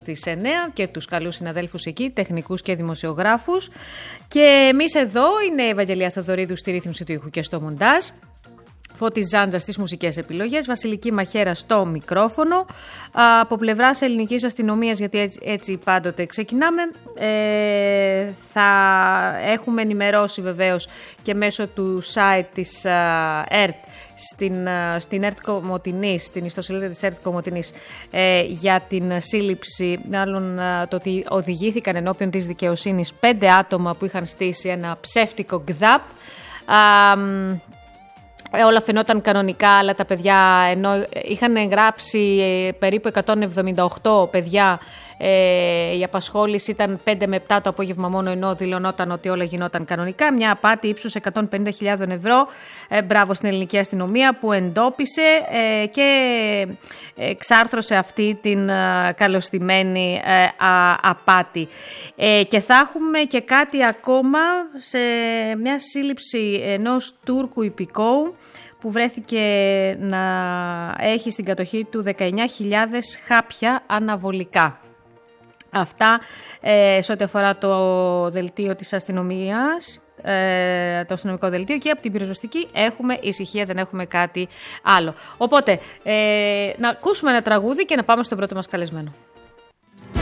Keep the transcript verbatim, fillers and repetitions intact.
στις εννέα και τους καλούς συναδέλφους εκεί, τεχνικούς και δημοσιογράφους. Και εμείς εδώ είναι η Ευαγγελία Θοδωρίδου στη ρύθμιση του ήχου και στο μοντάζ. Φώτης Ζάντζα στις μουσικές επιλογές, Βασιλική Μαχαίρα στο μικρόφωνο. Από πλευράς ελληνικής αστυνομίας, γιατί έτσι, έτσι πάντοτε ξεκινάμε, ε, θα έχουμε ενημερώσει βεβαίως και μέσω του site της α, ΕΡΤ, στην, α, στην ΕΡΤ Κομοτηνής, στην ιστοσελίδα της ΕΡΤ Κομοτηνής, ε, για την σύλληψη, μάλλον α, το ότι οδηγήθηκαν ενώπιον της δικαιοσύνης πέντε άτομα που είχαν στήσει ένα ψεύτικο γκδάπ. Α, Όλα φαινόταν κανονικά, αλλά τα παιδιά, ενώ είχαν εγγράψει περίπου εκατόν εβδομήντα οκτώ παιδιά, ε, η απασχόληση ήταν πέντε με επτά το απόγευμα μόνο, ενώ δηλωνόταν ότι όλα γινόταν κανονικά. Μια απάτη ύψους εκατόν πενήντα χιλιάδες ευρώ. Ε, μπράβο στην ελληνική αστυνομία που εντόπισε ε, και εξάρθρωσε αυτή την ε, καλωστημένη ε, α, απάτη. Ε, και θα έχουμε και κάτι ακόμα, σε μια σύλληψη ενός Τούρκου υπηκόου που βρέθηκε να έχει στην κατοχή του δεκαεννιά χιλιάδες χάπια αναβολικά. Αυτά ε, σε ό,τι αφορά το δελτίο της αστυνομίας, ε, το αστυνομικό δελτίο, και από την πυροσβεστική έχουμε ησυχία, δεν έχουμε κάτι άλλο. Οπότε, ε, να ακούσουμε ένα τραγούδι και να πάμε στον πρώτο μας καλεσμένο.